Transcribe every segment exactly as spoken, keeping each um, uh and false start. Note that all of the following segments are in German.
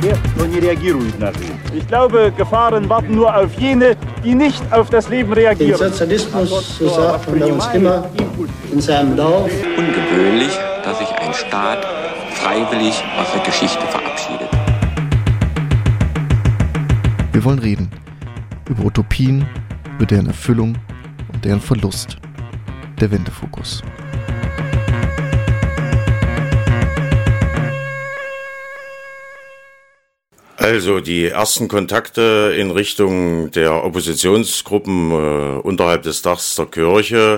Ich glaube, Gefahren warten nur auf jene, die nicht auf das Leben reagieren. Den Sozialismus, so sagt man bei uns immer, in seinem Lauf. Ungewöhnlich, dass sich ein Staat freiwillig aus der Geschichte verabschiedet. Wir wollen reden über Utopien, über deren Erfüllung und deren Verlust. Der Wendefokus. Also die ersten Kontakte in Richtung der Oppositionsgruppen äh, unterhalb des Dachs der Kirche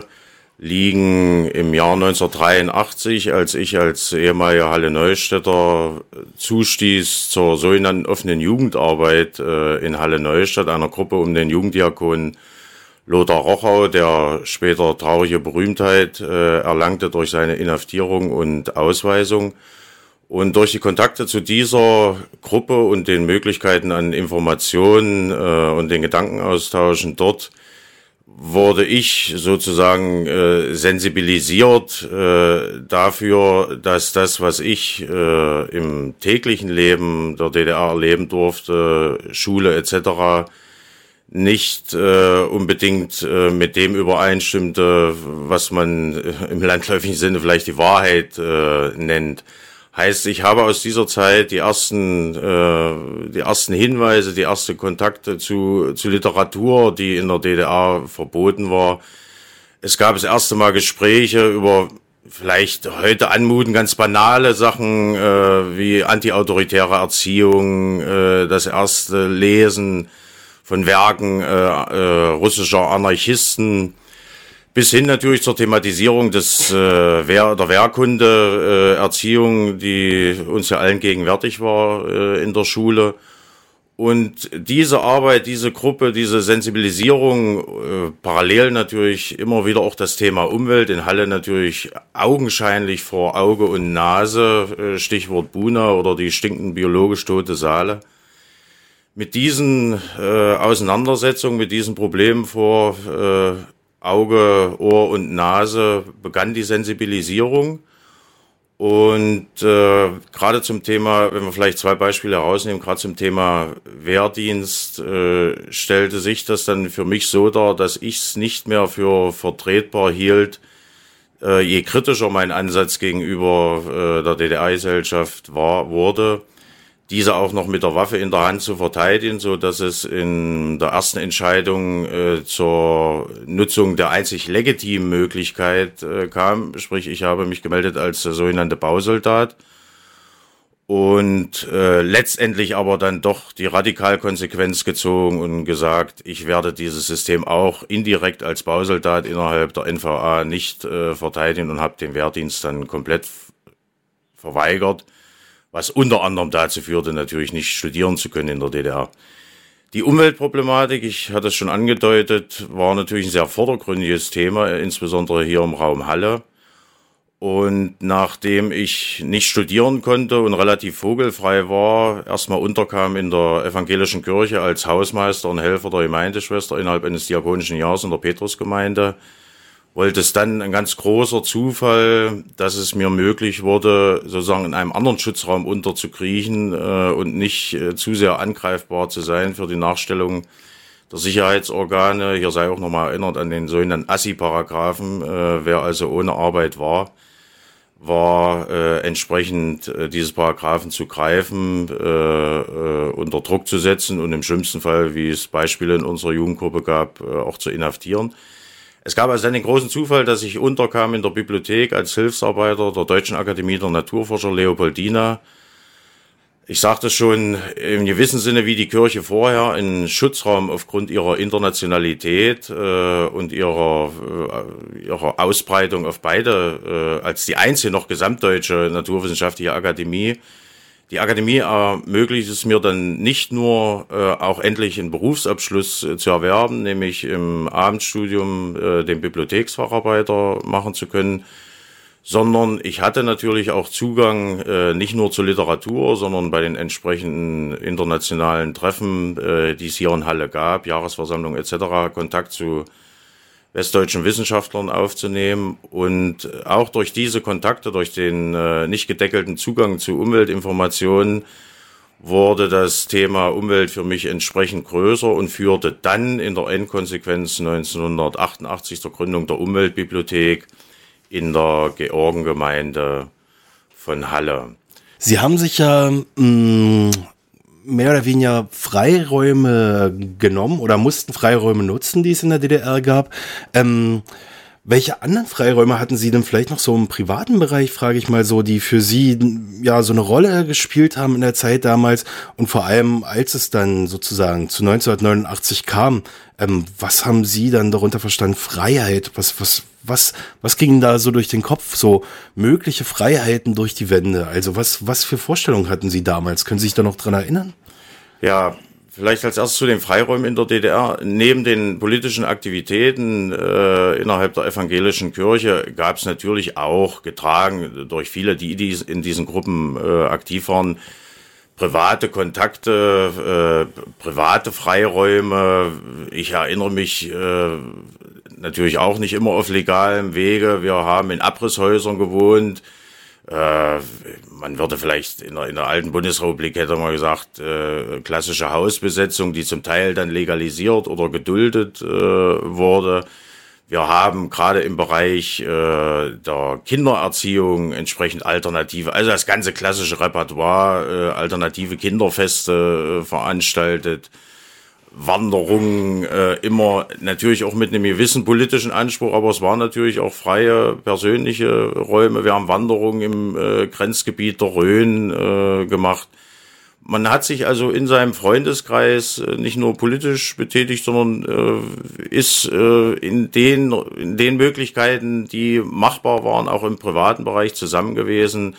liegen im Jahr neunzehnhundertdreiundachtzig, als ich als ehemaliger Halle-Neustädter zustieß zur sogenannten offenen Jugendarbeit äh, in Halle-Neustadt, einer Gruppe um den Jugenddiakon Lothar Rochau, der später traurige Berühmtheit äh, erlangte durch seine Inhaftierung und Ausweisung. Und durch die Kontakte zu dieser Gruppe und den Möglichkeiten an Informationen äh, und den Gedankenaustauschen dort wurde ich sozusagen äh, sensibilisiert äh, dafür, dass das, was ich äh, im täglichen Leben der D D R erleben durfte, Schule et cetera, nicht äh, unbedingt äh, mit dem übereinstimmte, was man äh, im landläufigen Sinne vielleicht die Wahrheit äh, nennt. Heißt, ich habe aus dieser Zeit die ersten, äh, die ersten Hinweise, die ersten Kontakte zu, zu Literatur, die in der D D R verboten war. Es gab das erste Mal Gespräche über vielleicht heute anmuten ganz banale Sachen äh, wie antiautoritäre Erziehung, äh, das erste Lesen von Werken äh, äh, russischer Anarchisten, bis hin natürlich zur Thematisierung des äh, Wehr, der Wehrkunde, äh, Erziehung, die uns ja allen gegenwärtig war äh, in der Schule. Und diese Arbeit, diese Gruppe, diese Sensibilisierung, äh, parallel natürlich immer wieder auch das Thema Umwelt, in Halle natürlich augenscheinlich vor Auge und Nase, äh, Stichwort Buna oder die stinkenden biologisch tote Saale. Mit diesen äh, Auseinandersetzungen, mit diesen Problemen vor äh, Auge, Ohr und Nase begann die Sensibilisierung. Und äh, gerade zum Thema, wenn wir vielleicht zwei Beispiele herausnehmen, gerade zum Thema Wehrdienst äh, stellte sich das dann für mich so dar, dass ich es nicht mehr für vertretbar hielt, äh, je kritischer mein Ansatz gegenüber äh, der D D R-Gesellschaft war, wurde, diese auch noch mit der Waffe in der Hand zu verteidigen, so dass es in der ersten Entscheidung äh, zur Nutzung der einzig legitimen Möglichkeit äh, kam. Sprich, ich habe mich gemeldet als äh, sogenannte Bausoldat und äh, letztendlich aber dann doch die Radikalkonsequenz gezogen und gesagt, ich werde dieses System auch indirekt als Bausoldat innerhalb der N V A nicht äh, verteidigen und habe den Wehrdienst dann komplett verweigert. Was unter anderem dazu führte, natürlich nicht studieren zu können in der D D R. Die Umweltproblematik, ich hatte es schon angedeutet, war natürlich ein sehr vordergründiges Thema, insbesondere hier im Raum Halle. Und nachdem ich nicht studieren konnte und relativ vogelfrei war, erstmal unterkam in der evangelischen Kirche als Hausmeister und Helfer der Gemeindeschwester innerhalb eines diakonischen Jahres in der Petrusgemeinde, wollte es dann ein ganz großer Zufall, dass es mir möglich wurde, sozusagen in einem anderen Schutzraum unterzukriechen äh, und nicht äh, zu sehr angreifbar zu sein für die Nachstellung der Sicherheitsorgane. Hier sei auch nochmal erinnert an den sogenannten Assi-Paragraphen. Äh, wer also ohne Arbeit war, war äh, entsprechend äh, dieses Paragraphen zu greifen, äh, äh, unter Druck zu setzen und im schlimmsten Fall, wie es Beispiele in unserer Jugendgruppe gab, äh, auch zu inhaftieren. Es gab also dann den großen Zufall, dass ich unterkam in der Bibliothek als Hilfsarbeiter der Deutschen Akademie der Naturforscher Leopoldina. Ich sagte schon, im gewissen Sinne wie die Kirche vorher, ein Schutzraum aufgrund ihrer Internationalität äh, und ihrer, äh, ihrer Ausbreitung auf beide, äh, als die einzige noch gesamtdeutsche naturwissenschaftliche Akademie. Die Akademie ermöglicht es mir dann nicht nur, äh, auch endlich einen Berufsabschluss äh, zu erwerben, nämlich im Abendstudium äh, den Bibliotheksfacharbeiter machen zu können, sondern ich hatte natürlich auch Zugang äh, nicht nur zur Literatur, sondern bei den entsprechenden internationalen Treffen, äh, die es hier in Halle gab, Jahresversammlung et cetera, Kontakt zu westdeutschen Wissenschaftlern aufzunehmen. Und auch durch diese Kontakte, durch den äh, nicht gedeckelten Zugang zu Umweltinformationen, wurde das Thema Umwelt für mich entsprechend größer und führte dann in der Endkonsequenz neunzehnhundertachtundachtzig zur Gründung der Umweltbibliothek in der Georgengemeinde von Halle. Sie haben sich ja mh, mehr oder weniger Freiräume genommen oder mussten Freiräume nutzen, die es in der D D R gab. Ähm, welche anderen Freiräume hatten Sie denn vielleicht noch so im privaten Bereich, frage ich mal so, die für Sie ja so eine Rolle gespielt haben in der Zeit damals und vor allem, als es dann sozusagen zu neunzehnhundertneunundachtzig kam, ähm, was haben Sie dann darunter verstanden? Freiheit, was, was, was, was ging da so durch den Kopf? So mögliche Freiheiten durch die Wende. Also was, was für Vorstellungen hatten Sie damals? Können Sie sich da noch dran erinnern? Ja, vielleicht als erstes zu den Freiräumen in der D D R. Neben den politischen Aktivitäten äh, innerhalb der evangelischen Kirche gab es natürlich auch, getragen durch viele, die, die in diesen Gruppen äh, aktiv waren, private Kontakte, äh, private Freiräume. Ich erinnere mich äh, natürlich auch nicht immer auf legalem Wege. Wir haben in Abrisshäusern gewohnt. Äh, man würde vielleicht in der, in der alten Bundesrepublik, hätte man gesagt, äh, klassische Hausbesetzung, die zum Teil dann legalisiert oder geduldet äh, wurde. Wir haben gerade im Bereich äh, der Kindererziehung entsprechend alternative, also das ganze klassische Repertoire, äh, alternative Kinderfeste äh, veranstaltet. Wanderungen, äh, immer natürlich auch mit einem gewissen politischen Anspruch, aber es waren natürlich auch freie persönliche Räume. Wir haben Wanderungen im äh, Grenzgebiet der Rhön äh, gemacht. Man hat sich also in seinem Freundeskreis äh, nicht nur politisch betätigt, sondern äh, ist äh, in den in den Möglichkeiten, die machbar waren, auch im privaten Bereich zusammen gewesen.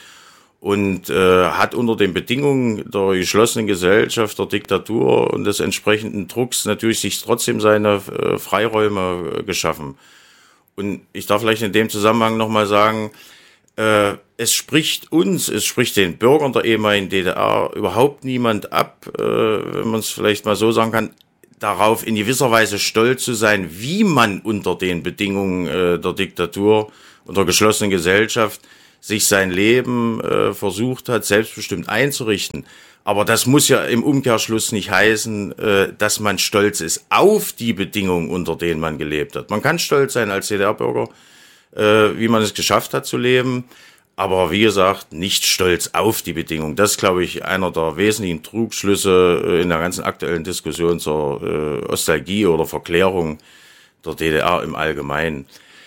Und äh, hat unter den Bedingungen der geschlossenen Gesellschaft, der Diktatur und des entsprechenden Drucks natürlich sich trotzdem seine äh, Freiräume äh, geschaffen. Und ich darf vielleicht in dem Zusammenhang nochmal sagen, äh, es spricht uns, es spricht den Bürgern der ehemaligen D D R überhaupt niemand ab, äh, wenn man es vielleicht mal so sagen kann, darauf in gewisser Weise stolz zu sein, wie man unter den Bedingungen äh, der Diktatur und der geschlossenen Gesellschaft sich sein Leben äh, versucht hat, selbstbestimmt einzurichten. Aber das muss ja im Umkehrschluss nicht heißen, äh, dass man stolz ist auf die Bedingungen, unter denen man gelebt hat. Man kann stolz sein als D D R-Bürger, äh, wie man es geschafft hat zu leben, aber wie gesagt, nicht stolz auf die Bedingungen. Das ist, glaube ich, einer der wesentlichen Trugschlüsse äh, in der ganzen aktuellen Diskussion zur äh, Nostalgie oder Verklärung der D D R im Allgemeinen.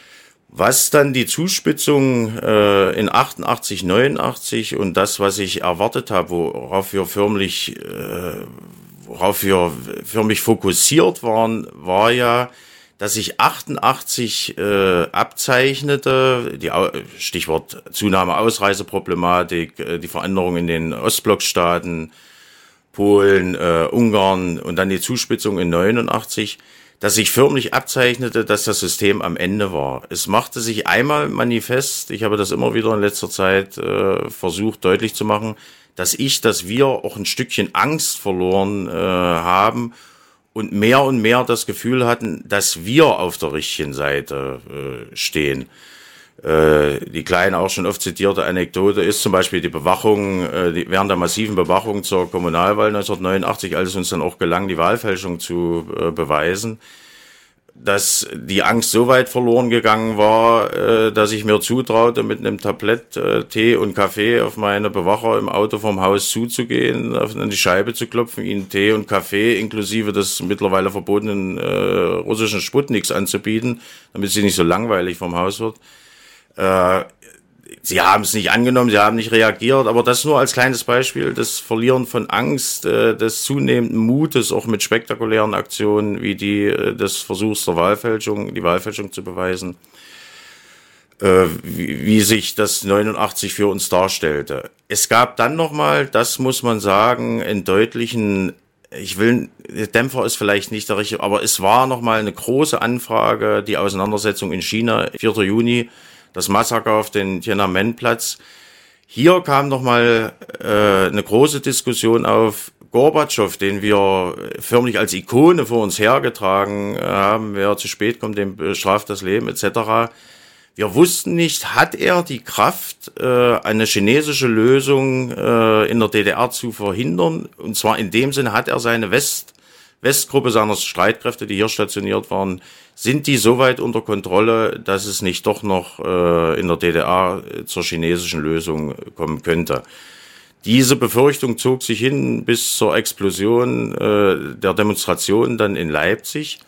Was dann die Zuspitzung äh, in achtundachtzig, neunundachtzig und das, was ich erwartet habe, worauf wir förmlich, äh, worauf wir förmlich fokussiert waren, war ja, dass sich achtundachtzig äh, abzeichnete, die Stichwort Zunahme Ausreiseproblematik, äh, die Veränderung in den Ostblockstaaten, Polen, äh, Ungarn und dann die Zuspitzung in neunundachtzig, dass sich förmlich abzeichnete, dass das System am Ende war. Es machte sich einmal manifest, ich habe das immer wieder in letzter Zeit äh, versucht deutlich zu machen, dass ich, dass wir auch ein Stückchen Angst verloren äh, haben und mehr und mehr das Gefühl hatten, dass wir auf der richtigen Seite äh, stehen. Äh, die kleine, auch schon oft zitierte Anekdote ist zum Beispiel die Bewachung, äh, die, während der massiven Bewachung zur Kommunalwahl neunzehnhundertneunundachtzig, als es uns dann auch gelang, die Wahlfälschung zu äh, beweisen, dass die Angst so weit verloren gegangen war, äh, dass ich mir zutraute, mit einem Tablett äh, Tee und Kaffee auf meine Bewacher im Auto vom Haus zuzugehen, auf an die Scheibe zu klopfen, ihnen Tee und Kaffee inklusive des mittlerweile verbotenen äh, russischen Sputniks anzubieten, damit sie nicht so langweilig vom Haus wird. Äh, sie haben es nicht angenommen, sie haben nicht reagiert, aber das nur als kleines Beispiel, das Verlieren von Angst, äh, des zunehmenden Mutes, auch mit spektakulären Aktionen wie die äh, des Versuchs der Wahlfälschung, die Wahlfälschung zu beweisen, äh, wie, wie sich das neunundachtzig für uns darstellte. Es gab dann nochmal, das muss man sagen, einen deutlichen, ich will, Dämpfer ist vielleicht nicht der richtige, aber es war nochmal eine große Anfrage, die Auseinandersetzung in China, vierter Juni, das Massaker auf den Tiananmen-Platz. Hier kam nochmal äh, eine große Diskussion auf. Gorbatschow, den wir förmlich als Ikone vor uns hergetragen haben, wer zu spät kommt, dem bestraft das Leben et cetera, Wir wussten nicht, hat er die Kraft, äh, eine chinesische Lösung äh, in der D D R zu verhindern? Und zwar in dem Sinne, hat er seine West, Westgruppe seiner Streitkräfte, die hier stationiert waren, sind die so weit unter Kontrolle, dass es nicht doch noch äh, in der D D R zur chinesischen Lösung kommen könnte? Diese Befürchtung zog sich hin bis zur Explosion äh, der Demonstration dann in Leipzig.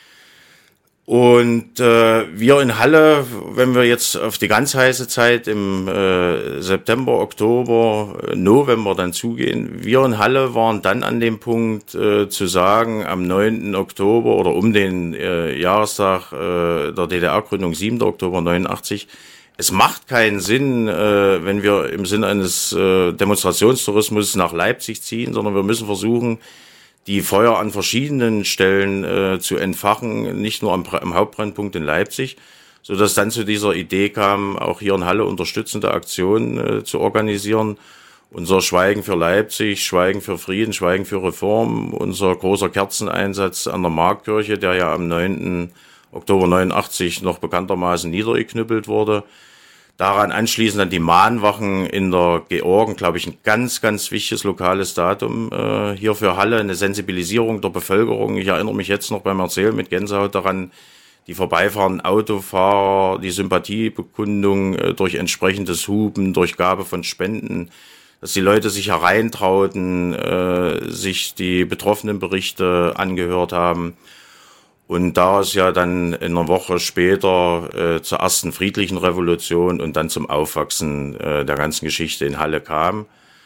Und äh, wir in Halle, wenn wir jetzt auf die ganz heiße Zeit im äh, September, Oktober, November dann zugehen, wir in Halle waren dann an dem Punkt äh, zu sagen, am neunten Oktober oder um den äh, Jahrestag äh, der D D R-Gründung, siebten Oktober neunundachtzig, es macht keinen Sinn, äh, wenn wir im Sinne eines äh, Demonstrationstourismus nach Leipzig ziehen, sondern wir müssen versuchen, die Feuer an verschiedenen Stellen äh, zu entfachen, nicht nur am, am Hauptbrennpunkt in Leipzig, so dass dann zu dieser Idee kam, auch hier in Halle unterstützende Aktionen äh, zu organisieren. Unser Schweigen für Leipzig, Schweigen für Frieden, Schweigen für Reform, unser großer Kerzeneinsatz an der Marktkirche, der ja am neunten Oktober neunundachtzig noch bekanntermaßen niedergeknüppelt wurde. Daran anschließend dann die Mahnwachen in der Georgen, glaube ich, ein ganz, ganz wichtiges lokales Datum äh, hier für Halle, eine Sensibilisierung der Bevölkerung. Ich erinnere mich jetzt noch beim Erzählen mit Gänsehaut daran, die vorbeifahrenden Autofahrer, die Sympathiebekundung äh, durch entsprechendes Hupen, durch Gabe von Spenden, dass die Leute sich hereintrauten, äh, sich die betroffenen Berichte angehört haben. Und da es ja dann in einer Woche später äh, zur ersten friedlichen Revolution und dann zum Aufwachsen äh, der ganzen Geschichte in Halle kam,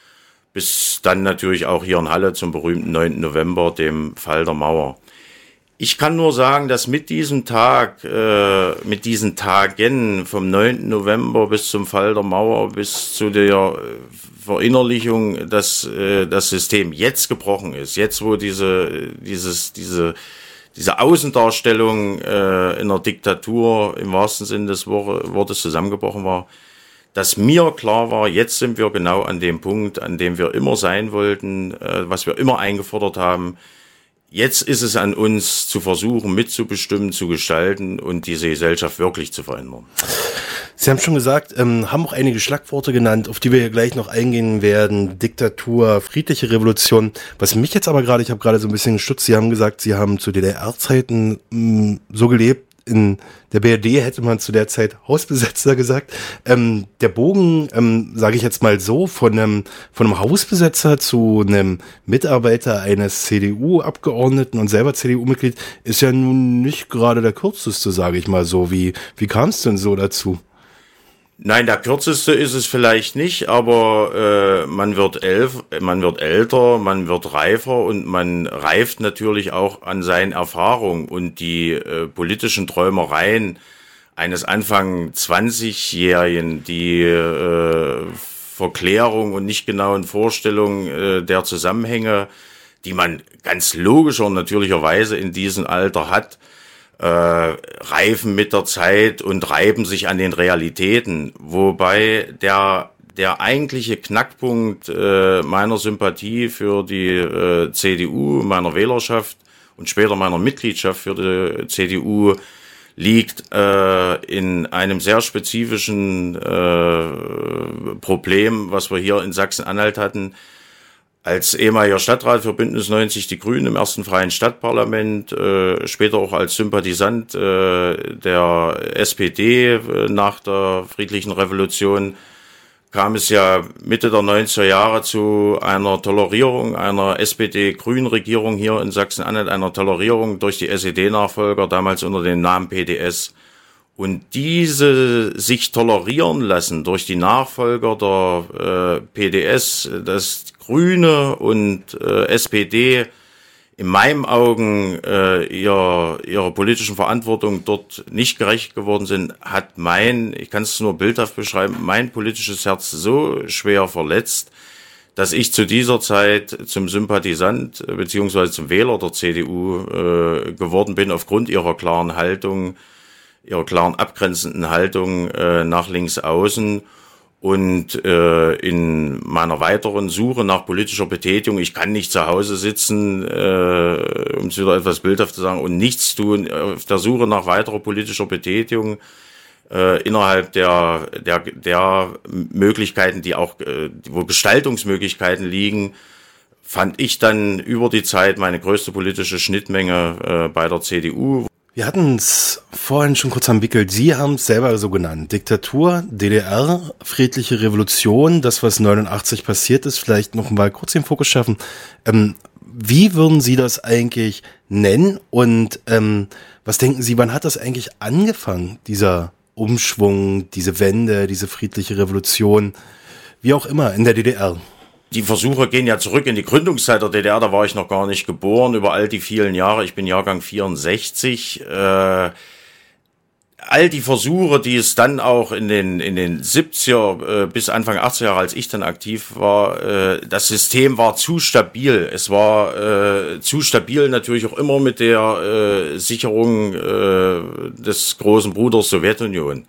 bis dann natürlich auch hier in Halle zum berühmten neunten November, dem Fall der Mauer. Ich kann nur sagen, dass mit diesem Tag, äh, mit diesen Tagen vom neunten November bis zum Fall der Mauer, bis zu der Verinnerlichung, dass äh, das System jetzt gebrochen ist, jetzt wo diese, dieses, diese Diese Außendarstellung äh, in der Diktatur im wahrsten Sinne des Wortes zusammengebrochen war, dass mir klar war, jetzt sind wir genau an dem Punkt, an dem wir immer sein wollten, äh, was wir immer eingefordert haben. Jetzt ist es an uns zu versuchen, mitzubestimmen, zu gestalten und diese Gesellschaft wirklich zu verändern. Sie haben schon gesagt, ähm, haben auch einige Schlagworte genannt, auf die wir hier gleich noch eingehen werden. Diktatur, friedliche Revolution. Was mich jetzt aber gerade, ich habe gerade so ein bisschen gestutzt, Sie haben gesagt, Sie haben zu D D R-Zeiten mh, so gelebt. In der B R D hätte man zu der Zeit Hausbesetzer gesagt. Ähm, der Bogen, ähm, sage ich jetzt mal so, von einem, von einem Hausbesetzer zu einem Mitarbeiter eines C D U-Abgeordneten und selber C D U-Mitglied ist ja nun nicht gerade der kürzeste, sage ich mal so. Wie, wie kam es denn so dazu? Nein, der kürzeste ist es vielleicht nicht, aber äh, man wird elf, man wird älter, man wird reifer und man reift natürlich auch an seinen Erfahrungen und die äh, politischen Träumereien eines Anfang zwanzigjährigen, die äh, Verklärung und nicht genauen Vorstellungen äh, der Zusammenhänge, die man ganz logischer und natürlicherweise in diesem Alter hat, Äh, reifen mit der Zeit und reiben sich an den Realitäten, wobei der der eigentliche Knackpunkt äh, meiner Sympathie für die äh, C D U, meiner Wählerschaft und später meiner Mitgliedschaft für die C D U liegt äh, in einem sehr spezifischen äh, Problem, was wir hier in Sachsen-Anhalt hatten. Als ehemaliger Stadtrat für Bündnis neunzig Die Grünen im ersten freien Stadtparlament, äh, später auch als Sympathisant äh, der S P D äh, nach der friedlichen Revolution, kam es ja Mitte der neunziger Jahre zu einer Tolerierung einer S P D-Grünen-Regierung hier in Sachsen-Anhalt, einer Tolerierung durch die S E D-Nachfolger, damals unter dem Namen P D S. Und diese sich tolerieren lassen durch die Nachfolger der äh, P D S, das Grüne und äh, S P D in meinen Augen äh, ihr, ihrer politischen Verantwortung dort nicht gerecht geworden sind, hat mein, ich kann es nur bildhaft beschreiben, mein politisches Herz so schwer verletzt, dass ich zu dieser Zeit zum Sympathisant beziehungsweise zum Wähler der C D U äh, geworden bin aufgrund ihrer klaren Haltung, ihrer klaren abgrenzenden Haltung äh, nach links außen. Und äh, in meiner weiteren Suche nach politischer Betätigung, ich kann nicht zu Hause sitzen, äh, um es wieder etwas bildhaft zu sagen, und nichts tun, auf der Suche nach weiterer politischer Betätigung äh, innerhalb der, der, der Möglichkeiten, die auch, äh, wo Gestaltungsmöglichkeiten liegen, fand ich dann über die Zeit meine größte politische Schnittmenge äh, bei der C D U. Wir hatten es vorhin schon kurz entwickelt. Sie haben es selber so genannt. Diktatur, D D R, friedliche Revolution, das, was neunundachtzig passiert ist, vielleicht noch mal kurz den Fokus schaffen. Ähm, wie würden Sie das eigentlich nennen? Und ähm, was denken Sie, wann hat das eigentlich angefangen, dieser Umschwung, diese Wende, diese friedliche Revolution, wie auch immer, in der D D R? Die Versuche gehen ja zurück in die Gründungszeit der D D R, da war ich noch gar nicht geboren, über all die vielen Jahre, ich bin Jahrgang vierundsechzig, äh, all die Versuche, die es dann auch in den in den siebziger äh, bis Anfang achtziger Jahre, als ich dann aktiv war, äh, das System war zu stabil, es war äh, zu stabil natürlich auch immer mit der äh, Sicherung äh, des großen Bruders Sowjetunion.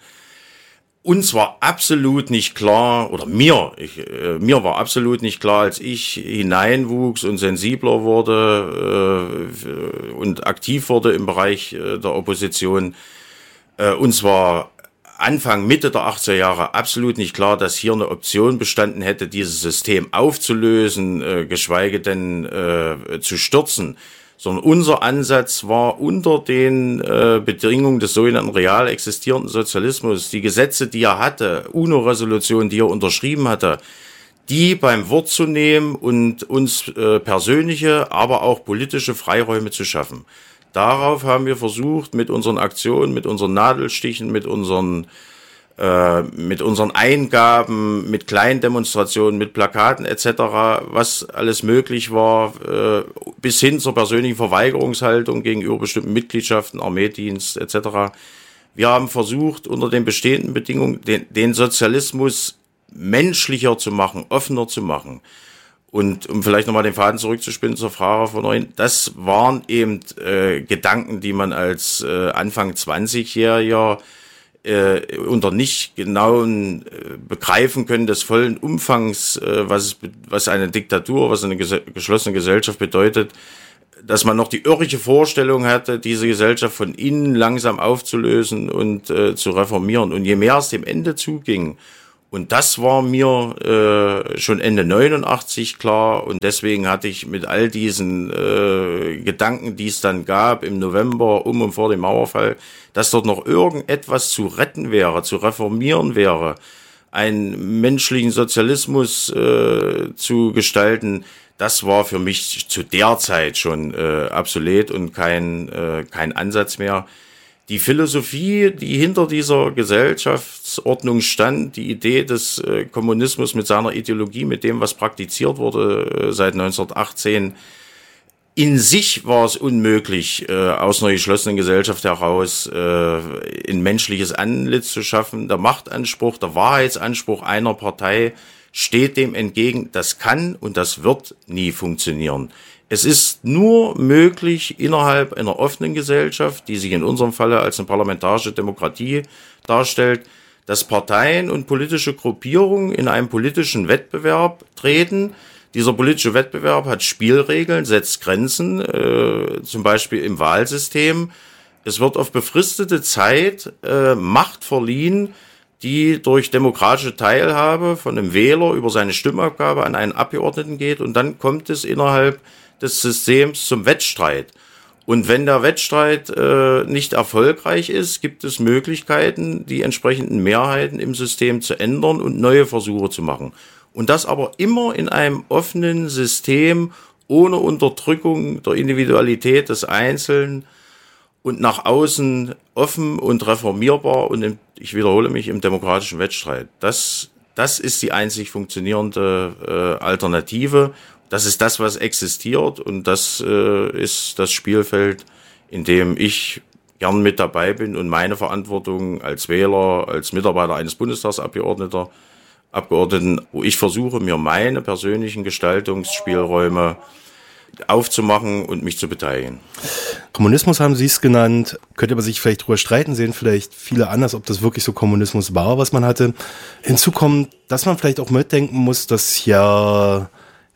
Uns war absolut nicht klar, oder mir, ich, äh, mir war absolut nicht klar, als ich hineinwuchs und sensibler wurde äh, und aktiv wurde im Bereich äh, der Opposition. Äh, uns war Anfang, Mitte der achtziger Jahre absolut nicht klar, dass hier eine Option bestanden hätte, dieses System aufzulösen, äh, geschweige denn äh, zu stürzen. Sondern unser Ansatz war, unter den äh, Bedingungen des sogenannten real existierenden Sozialismus, die Gesetze, die er hatte, UNO-Resolutionen, die er unterschrieben hatte, die beim Wort zu nehmen und uns äh, persönliche, aber auch politische Freiräume zu schaffen. Darauf haben wir versucht, mit unseren Aktionen, mit unseren Nadelstichen, mit unseren äh, mit unseren Eingaben, mit kleinen Demonstrationen, mit Plakaten et cetera, was alles möglich war, äh, bis hin zur persönlichen Verweigerungshaltung gegenüber bestimmten Mitgliedschaften, Armeedienst et cetera. Wir haben versucht, unter den bestehenden Bedingungen den, den Sozialismus menschlicher zu machen, offener zu machen. Und um vielleicht nochmal den Faden zurückzuspinnen zur Frage von vorhin, das waren eben äh, Gedanken, die man als äh, Anfang zwanzigjähriger äh, unter nicht genauen äh, Begreifen können des vollen Umfangs, äh, was es, was eine Diktatur, was eine ges- geschlossene Gesellschaft bedeutet, dass man noch die irrige Vorstellung hatte, diese Gesellschaft von innen langsam aufzulösen und äh, zu reformieren. Und je mehr es dem Ende zuging, und das war mir äh, schon Ende neunundachtzig klar, und deswegen hatte ich mit all diesen äh, Gedanken, die es dann gab im November um und vor dem Mauerfall, dass dort noch irgendetwas zu retten wäre, zu reformieren wäre, einen menschlichen Sozialismus äh, zu gestalten, das war für mich zu der Zeit schon äh, obsolet und kein, äh, kein Ansatz mehr. Die Philosophie, die hinter dieser Gesellschaftsordnung stand, die Idee des äh, Kommunismus mit seiner Ideologie, mit dem, was praktiziert wurde äh, seit neunzehnhundertachtzehn, in sich war es unmöglich, äh, aus einer geschlossenen Gesellschaft heraus äh, ein menschliches Antlitz zu schaffen. Der Machtanspruch, der Wahrheitsanspruch einer Partei steht dem entgegen. Das kann und das wird nie funktionieren. Es ist nur möglich, innerhalb einer offenen Gesellschaft, die sich in unserem Falle als eine parlamentarische Demokratie darstellt, dass Parteien und politische Gruppierungen in einen politischen Wettbewerb treten. Dieser politische Wettbewerb hat Spielregeln, setzt Grenzen, äh, zum Beispiel im Wahlsystem. Es wird auf befristete Zeit äh, Macht verliehen, die durch demokratische Teilhabe von einem Wähler über seine Stimmabgabe an einen Abgeordneten geht, und dann kommt es innerhalb des Systems zum Wettstreit. Und wenn der Wettstreit äh, nicht erfolgreich ist, gibt es Möglichkeiten, die entsprechenden Mehrheiten im System zu ändern und neue Versuche zu machen. Und das aber immer in einem offenen System, ohne Unterdrückung der Individualität des Einzelnen und nach außen offen und reformierbar und im, ich wiederhole mich, im demokratischen Wettstreit. Das, das ist die einzig funktionierende äh, Alternative. Das ist das, was existiert, und das äh, ist das Spielfeld, in dem ich gern mit dabei bin und meine Verantwortung als Wähler, als Mitarbeiter eines Bundestagsabgeordneter, Abgeordneten, wo ich versuche, mir meine persönlichen Gestaltungsspielräume aufzumachen und mich zu beteiligen. Kommunismus haben Sie es genannt, könnte man sich vielleicht drüber streiten, sehen vielleicht viele anders, ob das wirklich so Kommunismus war, was man hatte. Hinzu kommt, dass man vielleicht auch mitdenken muss, dass ja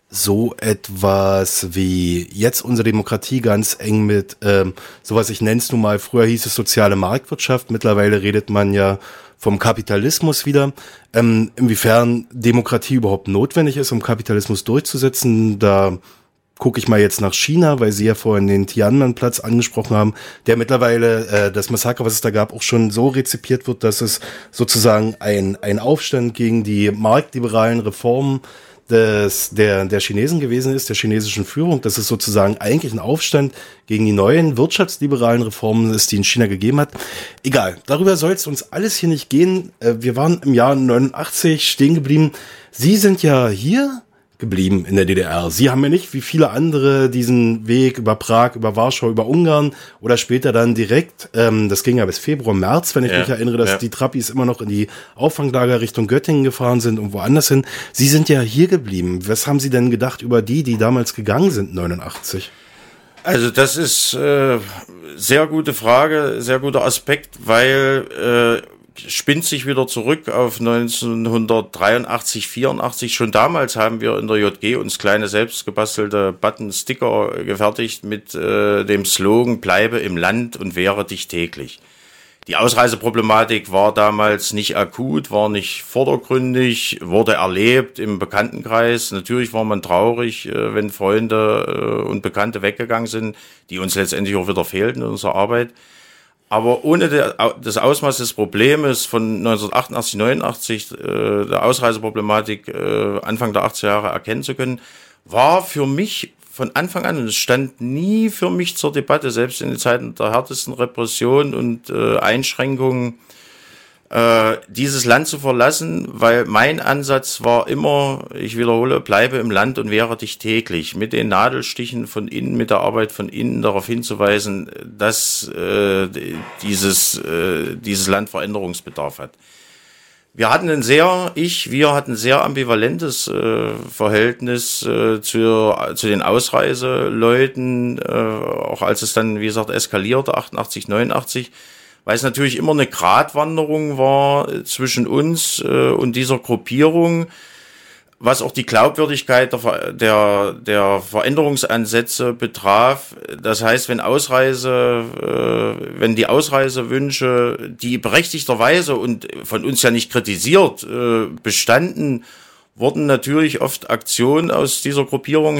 so etwas wie jetzt unsere Demokratie ganz eng mit ähm, sowas, ich nenne es nun mal, früher hieß es soziale Marktwirtschaft, mittlerweile redet man ja vom Kapitalismus wieder. Ähm, inwiefern Demokratie überhaupt notwendig ist, um Kapitalismus durchzusetzen, da gucke ich mal jetzt nach China, weil Sie ja vorhin den Tiananmen-Platz angesprochen haben, der mittlerweile äh, das Massaker, was es da gab, auch schon so rezipiert wird, dass es sozusagen ein ein Aufstand gegen die marktliberalen Reformen des der der Chinesen gewesen ist, der chinesischen Führung. Das ist sozusagen eigentlich ein Aufstand gegen die neuen wirtschaftsliberalen Reformen ist, die in China gegeben hat. Egal, darüber soll es uns alles hier nicht gehen. Äh, wir waren im Jahr neunundachtzig stehen geblieben. Sie sind ja hier geblieben in der D D R. Sie haben ja nicht wie viele andere diesen Weg über Prag, über Warschau, über Ungarn oder später dann direkt, ähm, das ging ja bis Februar, März, wenn ich ja, mich erinnere, dass ja. die Trappis immer noch in die Auffanglager Richtung Göttingen gefahren sind und woanders hin. Sie sind ja hier geblieben. Was haben Sie denn gedacht über die, die damals gegangen sind, neunundachtzig? Also das ist äh, sehr gute Frage, sehr guter Aspekt, weil äh, spinnt sich wieder zurück auf neunzehnhundertdreiundachtzig, vierundachtzig. Schon damals haben wir in der J G uns kleine selbstgebastelte Button-Sticker gefertigt mit äh, dem Slogan "Bleibe im Land und wehre dich täglich". Die Ausreiseproblematik war damals nicht akut, war nicht vordergründig, wurde erlebt im Bekanntenkreis. Natürlich war man traurig, äh, wenn Freunde äh, und Bekannte weggegangen sind, die uns letztendlich auch wieder fehlten in unserer Arbeit. Aber ohne der, das Ausmaß des Problems von neunzehnhundertachtundachtzig, neunundachtzig, äh, der Ausreiseproblematik äh, Anfang der achtziger Jahre erkennen zu können, war für mich von Anfang an, und es stand nie für mich zur Debatte, selbst in den Zeiten der härtesten Repression und äh, Einschränkungen, äh, dieses Land zu verlassen, weil mein Ansatz war immer, ich wiederhole, bleibe im Land und wehre dich täglich, mit den Nadelstichen von innen, mit der Arbeit von innen darauf hinzuweisen, dass äh, dieses, äh, dieses Land Veränderungsbedarf hat. Wir hatten ein sehr, ich, wir hatten ein sehr ambivalentes äh, Verhältnis äh, zu, zu den Ausreiseleuten, äh, auch als es dann, wie gesagt, eskalierte, achtundachtzig, neunundachtzig, weil es natürlich immer eine Gratwanderung war zwischen uns äh, und dieser Gruppierung, was auch die Glaubwürdigkeit der, der, der Veränderungsansätze betraf. Das heißt, wenn Ausreise, äh, wenn die Ausreisewünsche, die berechtigterweise und von uns ja nicht kritisiert, äh, bestanden, wurden natürlich oft Aktionen aus dieser Gruppierung